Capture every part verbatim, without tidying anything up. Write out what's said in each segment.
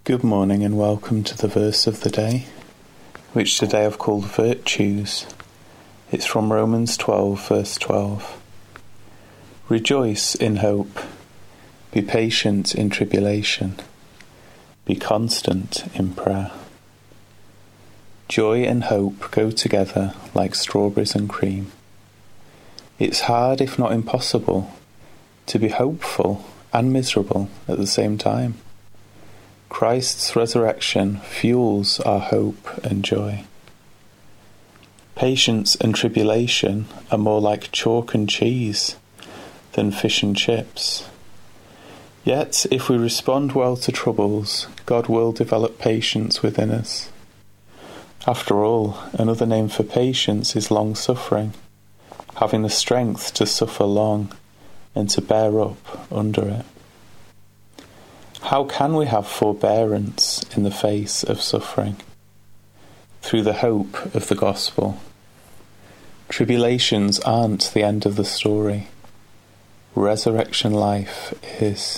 Good morning and welcome to the verse of the day, which today I've called Virtues. It's from Romans twelve, verse twelve. Rejoice in hope, be patient in tribulation, be constant in prayer. Joy and hope go together like strawberries and cream. It's hard, if not impossible, to be hopeful and miserable at the same time. Christ's resurrection fuels our hope and joy. Patience and tribulation are more like chalk and cheese than fish and chips. Yet, if we respond well to troubles, God will develop patience within us. After all, another name for patience is long-suffering, having the strength to suffer long and to bear up under it. How can we have forbearance in the face of suffering? Through the hope of the gospel. Tribulations aren't the end of the story. Resurrection life is.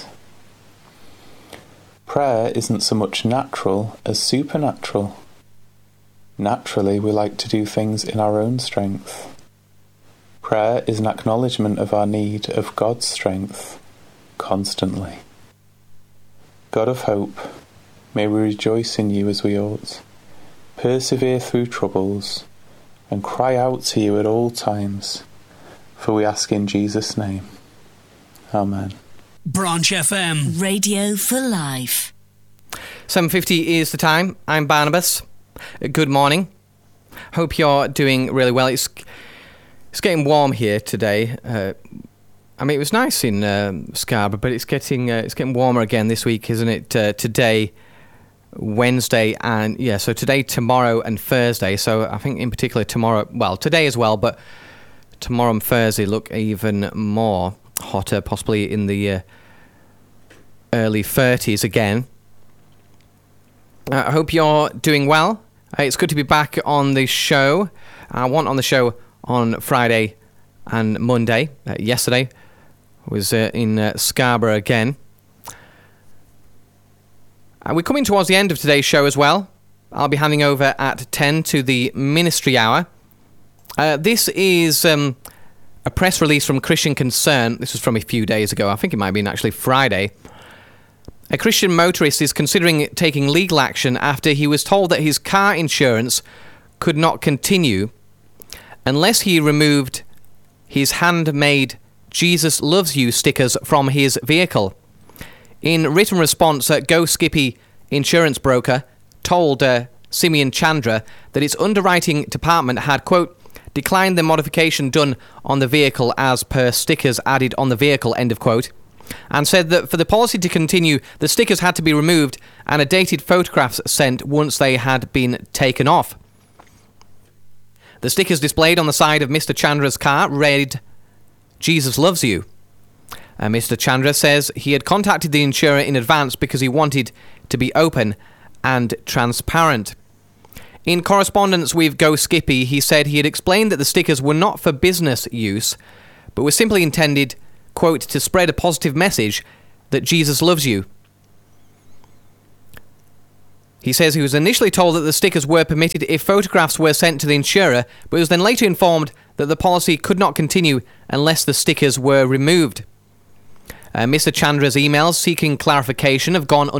Prayer isn't so much natural as supernatural. Naturally, we like to do things in our own strength. Prayer is an acknowledgement of our need of God's strength constantly. God of hope, may we rejoice in you as we ought, persevere through troubles, and cry out to you at all times, for we ask in Jesus' name. Amen. Branch F M. Radio for Life. seven fifty is the time. I'm Barnabas. Good morning. Hope you're doing really well. It's it's getting warm here today. Uh, I mean, it was nice in um, Scarborough, but it's getting uh, it's getting warmer again this week, isn't it? Uh, today, Wednesday, and yeah, so today, tomorrow, and Thursday. So I think in particular tomorrow, well, today as well, but tomorrow and Thursday look even more hotter, possibly in the uh, early thirties again. Uh, I hope you're doing well. Uh, it's good to be back on the show. I want on the show on Friday and Monday. Uh, yesterday was uh, in uh, Scarborough again. Uh, we're coming towards the end of today's show as well. I'll be handing over at ten to the Ministry Hour. Uh, this is um, a press release from Christian Concern. This was from a few days ago. I think it might have been actually Friday. A Christian motorist is considering taking legal action after he was told that his car insurance could not continue unless he removed his handmade Jesus Loves You stickers from his vehicle. In written response, uh, Go Skippy insurance broker told uh, Simeon Chandra that its underwriting department had, quote, declined the modification done on the vehicle as per stickers added on the vehicle, end of quote, and said that for the policy to continue, the stickers had to be removed and a dated photographs sent once they had been taken off. The stickers displayed on the side of Mister Chandra's car read, Jesus Loves You. Uh, Mister Chandra says he had contacted the insurer in advance because he wanted to be open and transparent. In correspondence with Go Skippy, he said he had explained that the stickers were not for business use, but were simply intended, quote, to spread a positive message that Jesus loves you. He says he was initially told that the stickers were permitted if photographs were sent to the insurer, but was then later informed that the policy could not continue unless the stickers were removed. Uh, Mister Chandra's emails seeking clarification have gone